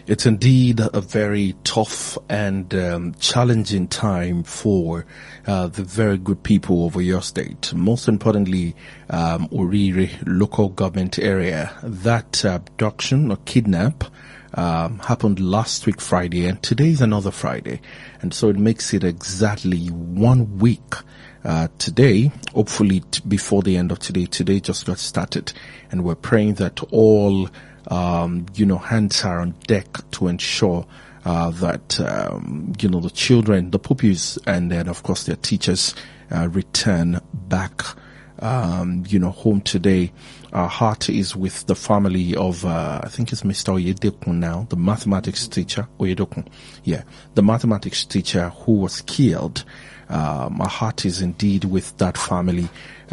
It's indeed a very tough and challenging time for the very good people of your state. Most importantly, Orire local government area. That abduction or kidnap happened last week Friday, and today is another Friday. And so it makes it exactly 1 week. Today, hopefully before the end of today just got started, and we're praying that all hands are on deck to ensure that the children, the pupils, and then of course their teachers return back home today. Our heart is with the family of I think it's Mr. Oyedokun now, the mathematics teacher. Oyedokun, the mathematics teacher who was killed. My heart is indeed with that family.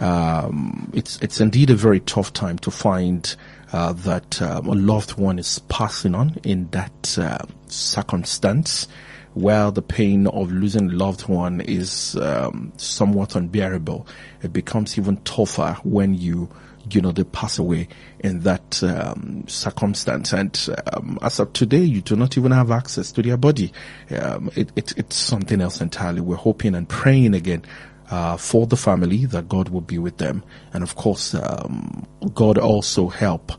It's indeed a very tough time to find that a loved one is passing on in that circumstance, where the pain of losing a loved one is somewhat unbearable. It becomes even tougher when they pass away in that circumstance. And as of today, you do not even have access to their body. It's something else entirely. We're hoping and praying again for the family that God will be with them. And of course, God also help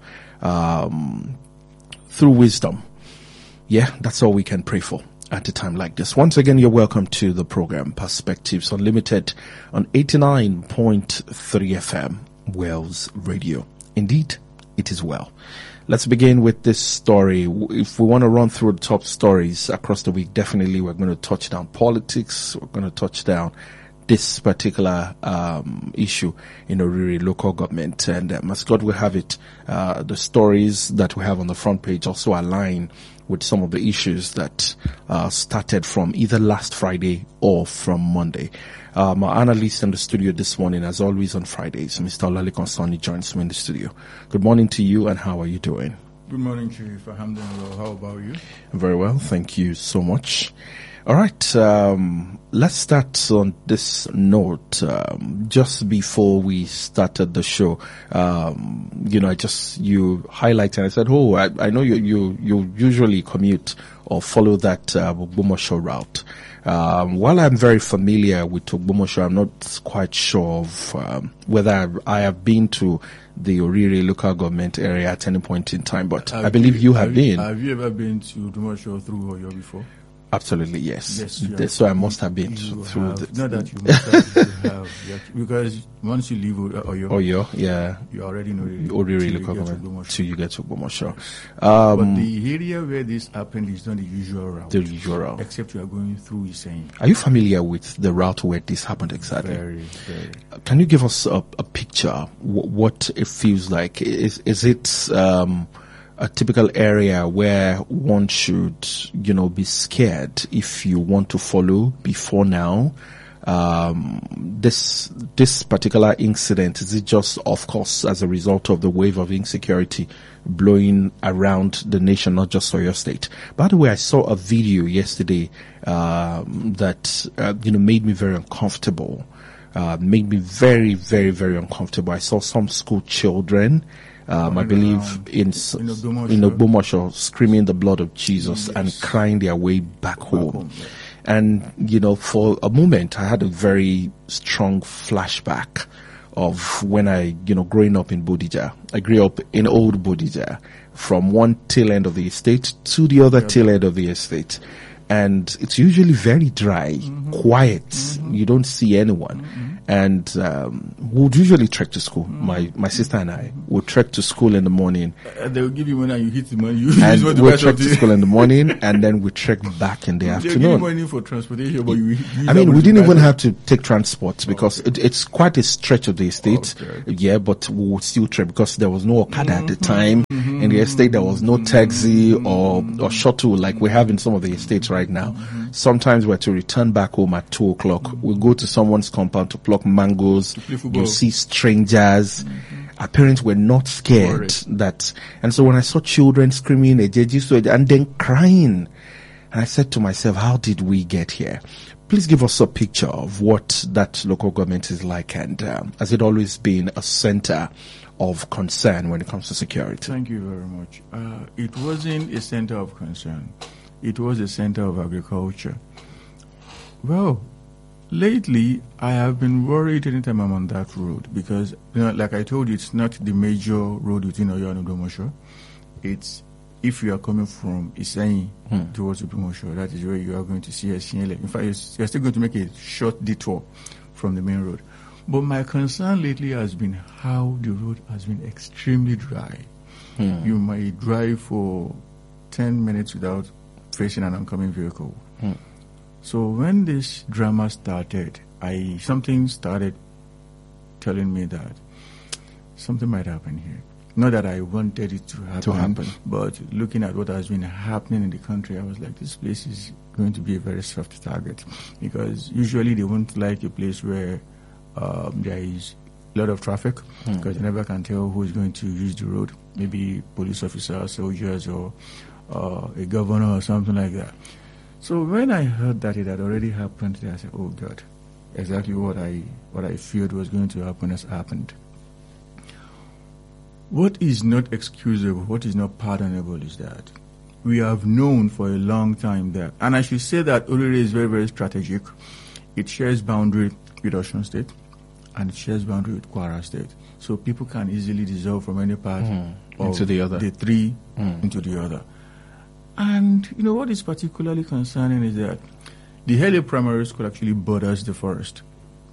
through wisdom. Yeah, that's all we can pray for at a time like this. Once again, you're welcome to the program Perspectives Unlimited on 89.3 FM. Wells Radio. Indeed, it is well. Let's begin with this story. If we want to run through the top stories across the week, definitely we're going to touch down politics. We're going to touch down this particular issue in Orire local government. And as God will have it, the stories that we have on the front page also align with some of the issues that started from either last Friday or from Monday. My analyst in the studio this morning, as always on Fridays, Mr. Olalekan Sonny joins me in the studio. Good morning to you, and how are you doing? Good morning, Chief. I'm doing well. How about you? Very well. Thank you so much. All right. Let's start on this note. Just before we started the show, you highlighted, I said, I know you usually commute or follow that Ogbomoso route. While I'm very familiar with Ogbomoso, I'm not quite sure of whether I have been to the Orire local government area at any point in time, but I believe you have been. Have you ever been to Ogbomoso through Oyo before? Absolutely, yes. So I must have been through Not that you must have, because once you leave Oyo, yeah, you already know Orire local government till you get to Ogbomoso. But the area where this happened is not the usual route. The usual route. Except you are going through Iseyin. Are you familiar with the route where this happened exactly? Very, very. Can you give us a picture, what it feels like? Is it a typical area where one should, be scared if you want to follow before now? This particular incident, is it just, of course, as a result of the wave of insecurity blowing around the nation, not just Oyo State? By the way, I saw a video yesterday, that, made me very uncomfortable, made me very, very, very uncomfortable. I saw some school children, I believe in Ogbomoso screaming the blood of Jesus and crying their way back home. And, for a moment, I had a very strong flashback of when I, growing up in Bodija. I grew up in old Bodija, from one tail end of the estate to the other tail end of the estate. And it's usually very dry, quiet. You don't see anyone. And we'd usually trek to school. My sister and I would trek to school in the morning. They'll give you money and you hit the money. And we'll trek to school in the morning, and then we trek back in the afternoon. They'll give you money for transportation, but we didn't even have to take transport because it's quite a stretch of the estate. Okay. Yeah, but we would still trek because there was no Okada at the time. In the estate, there was no taxi or shuttle like we have in some of the estates right now. Sometimes we're to return back home at 2:00. We'll go to someone's compound to pluck mangoes. You see strangers. Our parents were not scared that. And so when I saw children screaming and then crying, and I said to myself, how did we get here? Please give us a picture of what that local government is like, and has it always been a center of concern when it comes to security? Thank you very much. It wasn't a center of concern. It was a center of agriculture. Well, lately, I have been worried anytime I'm on that road because, like I told you, it's not the major road within Oyo and Odomosho. It's if you are coming from Iseyin towards Odomosho, that is where you are going to see Esiele. In fact, you're still going to make a short detour from the main road. But my concern lately has been how the road has been extremely dry. You might drive for 10 minutes without facing an oncoming vehicle. So when this drama started, something started telling me that something might happen here. Not that I wanted it to happen, but looking at what has been happening in the country, I was like, this place is going to be a very soft target, because usually they won't like a place where there is a lot of traffic, because you never can tell who is going to use the road. Maybe police officers, soldiers, or a governor or something like that. So when I heard that it had already happened, I said, oh God, exactly what I feared was going to happen has happened. What is not excusable, what is not pardonable is that we have known for a long time that, and I should say that Orire is very, very strategic. It shares boundary with Osun State and it shares boundary with Kwara State. So people can easily dissolve from any part into the other. The three into the other. And what is particularly concerning is that the Hele Primary School actually borders the forest,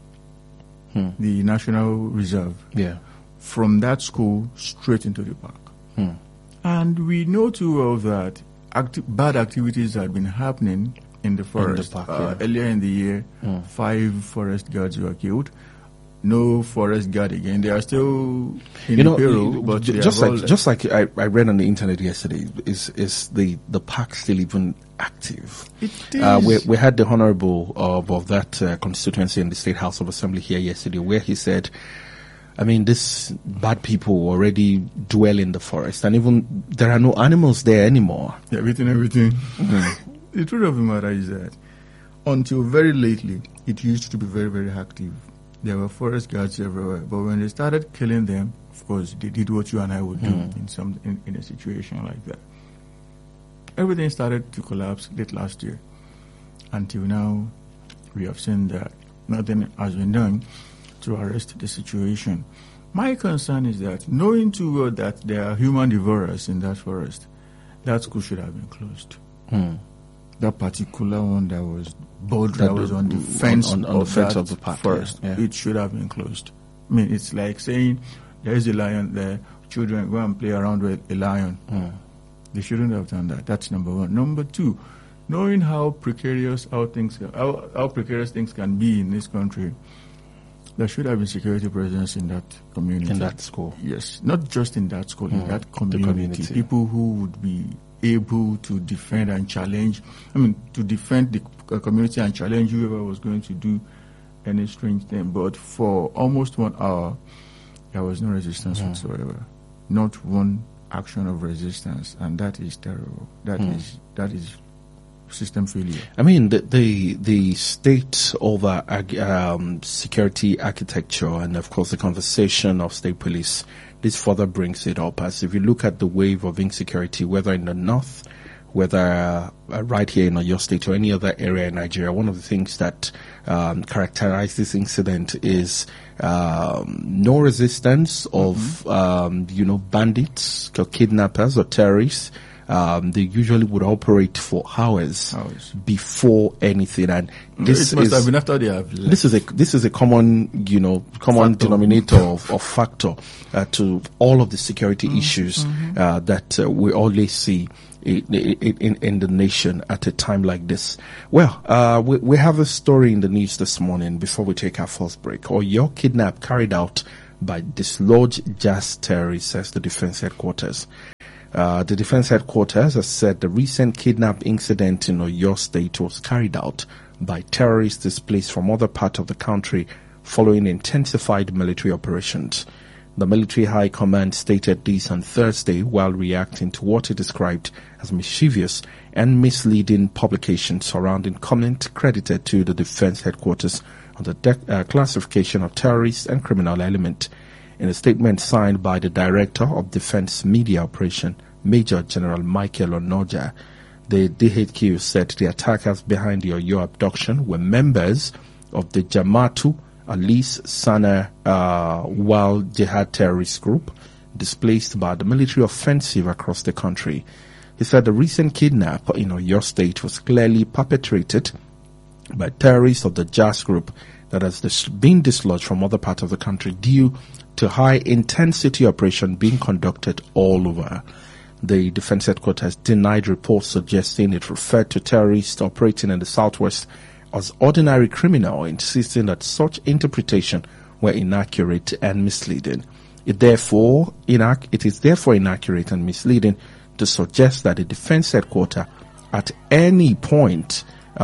the National Reserve. Yeah. From that school straight into the park. And we know too well that bad activities had been happening in the forest. In the park, Earlier in the year, 5 forest guards were killed. No forest guard again. They are still in the payroll, but just like I read on the internet yesterday, is the park still even active? It is. We had the honorable of that constituency in the State House of Assembly here yesterday, where he said, I mean, these bad people already dwell in the forest, and even there are no animals there anymore. Yeah, everything. The truth of the matter is that until very lately, it used to be very, very active. There were forest guards everywhere, but when they started killing them, of course, they did what you and I would do in a situation like that. Everything started to collapse late last year. Until now, we have seen that nothing has been done to arrest the situation. My concern is that, knowing too well that there are human devourers in that forest, that school should have been closed. That particular one that was on the fence of the park forest, it should have been closed. I mean, it's like saying there is a lion there, children go and play around with a lion. They shouldn't have done that. That's number one. Number two, knowing how precarious precarious things can be in this country, there should have been security presence in that community. In that school. Yes. Not just in that school, in that community. People who would be able to defend and challenge, to defend the community and challenge whoever was going to do any strange thing. But for almost 1 hour, there was no resistance whatsoever. Not one action of resistance. And that is terrible. That is system failure. I mean, the state over security architecture, and of course the conversation of state police, this further brings it up. As if you look at the wave of insecurity, whether in the north, whether right here in Oyo State or any other area in Nigeria, one of the things that characterize this incident is no resistance of bandits or kidnappers or terrorists. They usually would operate for hours before anything, and this must have been after they have left. This is a common denominator of factor to all of the security issues that we always see in the nation at a time like this. Well, we have a story in the news this morning before we take our first break. Oyo kidnap carried out by dislodged Jazz terrorists, says the Defense Headquarters. The Defense Headquarters has said the recent kidnap incident in Oyo State was carried out by terrorists displaced from other parts of the country following intensified military operations. The military high command stated this on Thursday while reacting to what it described as mischievous and misleading publications surrounding comment credited to the Defense Headquarters on the classification of terrorists and criminal element. In a statement signed by the Director of Defense Media Operation, Major General Michael Onoja, the DHQ said the attackers behind the Oyo abduction were members of the Jama'atu Alis Sana Wal Jihad terrorist group displaced by the military offensive across the country. He said the recent kidnap in Oyo State was clearly perpetrated by terrorists of the JAS group that has been dislodged from other parts of the country due to high-intensity operation being conducted all over. The Defense Headquarters denied reports suggesting it referred to terrorists operating in the southwest as ordinary criminal, insisting that such interpretation were inaccurate and misleading. It is therefore inaccurate and misleading to suggest that the Defense Headquarters at any point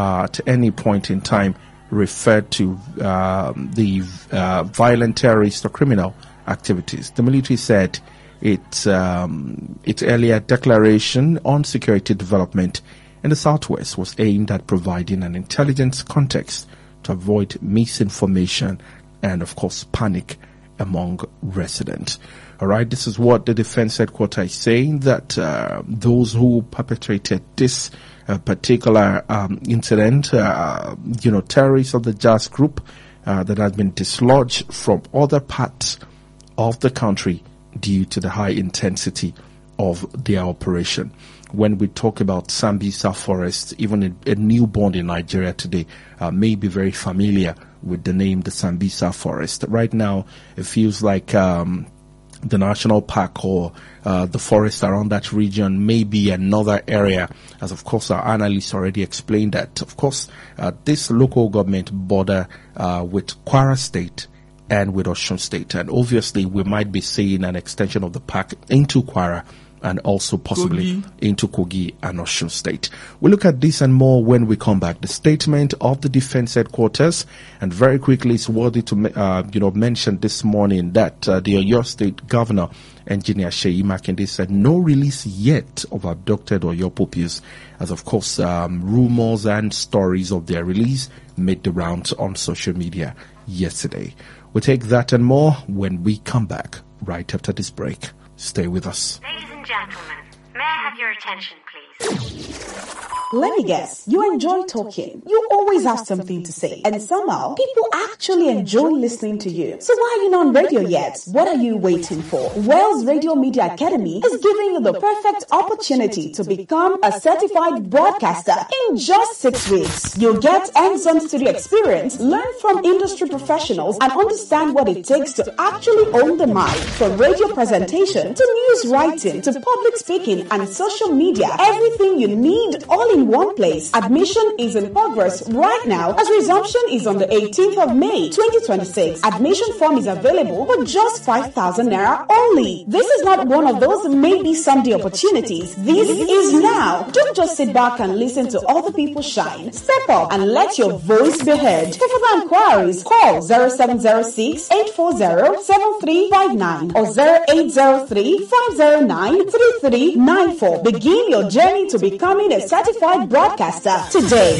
in time referred to the violent terrorist or criminal activities. The military said its earlier declaration on security development in the southwest was aimed at providing an intelligence context to avoid misinformation and, of course, panic among residents. All right, this is what the Defense Headquarters is saying, that those who perpetrated this particular incident, terrorists of the JAS group that has been dislodged from other parts of the country due to the high intensity of their operation. When we talk about Sambisa Forest, even a newborn in Nigeria today may be very familiar with the name the Sambisa Forest. Right now, it feels like the national park or the forest around that region may be another area, as of course our analysts already explained that. Of course, this local government border with Kwara State and with Osun State, and obviously we might be seeing an extension of the park into Kwara and also possibly into Kogi and Osun State. We'll look at this and more when we come back. The statement of the Defense Headquarters, and very quickly it's worthy to mention this morning that the Oyo State Governor, Engineer Seyi Makinde, said no release yet of abducted Oyo pupils, as of course rumors and stories of their release made the rounds on social media yesterday. We'll take that and more when we come back right after this break. Stay with us. Ladies and gentlemen, may I have your attention, please? Let me guess, you enjoy talking. You always have something to say. And somehow, people actually enjoy listening to you. So why are you not on radio yet? What are you waiting for? Wells Radio Media Academy is giving you the perfect opportunity to become a certified broadcaster in just 6 weeks. You'll get hands-on studio experience, learn from industry professionals, and understand what it takes to actually own the mic. From radio presentation to news writing to public speaking and social media, everything you need all in one place. Admission is in progress right now as resumption is on the 18th of May 2026. Admission form is available for just 5,000 naira only. This is not one of those maybe someday opportunities. This is now. Don't just sit back and listen to other people shine. Step up and let your voice be heard. For further inquiries, call 0706 840 7359 or 0803 509 3394. Begin your journey to becoming a certified broadcaster today.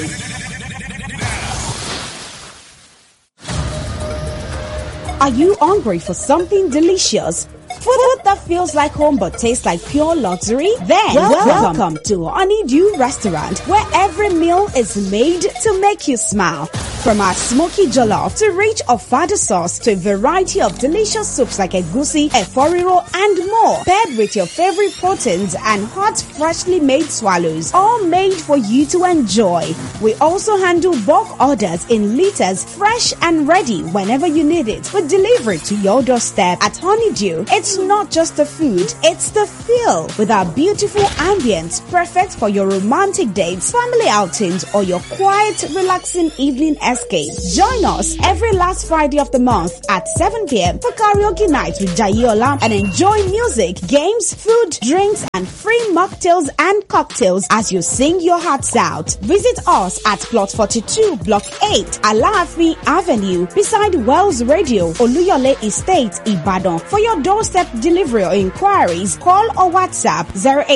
Are you hungry for something delicious? Food that feels like home but tastes like pure luxury? Then welcome to Honeydew Restaurant, where every meal is made to make you smile. From our smoky jollof to rich ofada sauce to a variety of delicious soups like egusi, eforiro, and more, paired with your favorite proteins and hot, freshly made swallows, all made for you to enjoy. We also handle bulk orders in liters, fresh and ready whenever you need it, with delivery to your doorstep. At Honeydew, it's not just the food, it's the feel. With our beautiful ambience, perfect for your romantic dates, family outings, or your quiet, relaxing evening escape. Join us every last Friday of the month at 7 p.m. for karaoke night with Jayola and enjoy music, games, food, drinks, and free mocktails and cocktails as you sing your hearts out. Visit us at Plot 42, Block 8, Alaafin Avenue, beside Wells Radio, Oluyole Estate, Ibadan, for your doorstep immediate delivery or inquiries, call or WhatsApp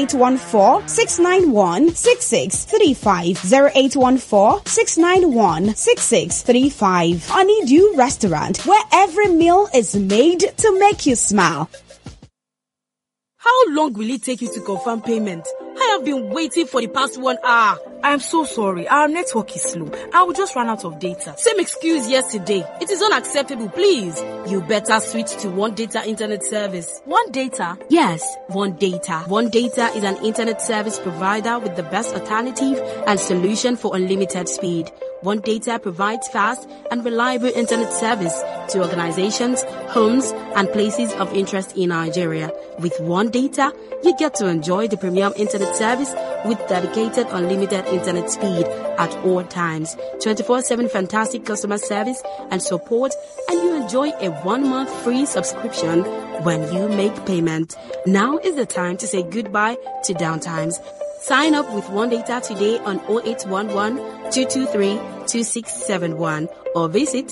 0814-691-6635, 0814-691-6635. Honeydew Restaurant, where every meal is made to make you smile. How long will it take you to confirm payment? I have been waiting for the past 1 hour. I am so sorry. Our network is slow. I will just run out of data. Same excuse yesterday. It is unacceptable, please. You better switch to One Data Internet Service. One Data? Yes, One Data. One Data is an internet service provider with the best alternative and solution for unlimited speed. One Data provides fast and reliable internet service to organizations, homes, and places of interest in Nigeria. With One Data, you get to enjoy the premium internet service with dedicated unlimited internet speed at all times, 24/7 fantastic customer service and support, and you enjoy a 1-month free subscription when you make payment. Now is the time to say goodbye to downtimes. Sign up with One Data today on 0811-223-2671 or visit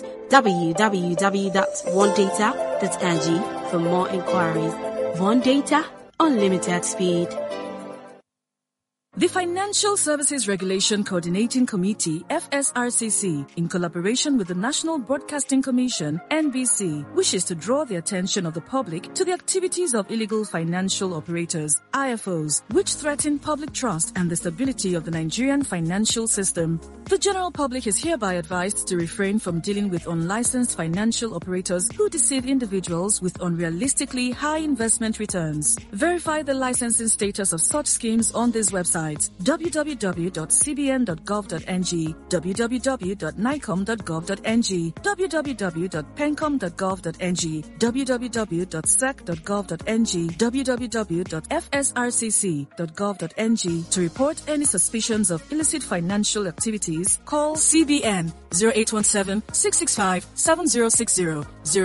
www.onedata.ng for more inquiries. One Data, unlimited speed. The Financial Services Regulation Coordinating Committee, FSRCC, in collaboration with the National Broadcasting Commission, NBC, wishes to draw the attention of the public to the activities of illegal financial operators, IFOs, which threaten public trust and the stability of the Nigerian financial system. The general public is hereby advised to refrain from dealing with unlicensed financial operators who deceive individuals with unrealistically high investment returns. Verify the licensing status of such schemes on this website: www.cbn.gov.ng, www.nicom.gov.ng, www.pencom.gov.ng, www.sec.gov.ng, www.fsrcc.gov.ng. To report any suspicions of illicit financial activities, call CBN 0817-665-7060,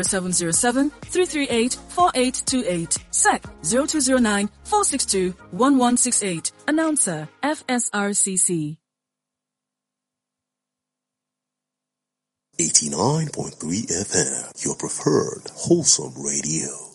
0707-338-4828, SEC 0209-462-1168. Announcer, FSRCC. 89.3 FM, your preferred wholesome radio.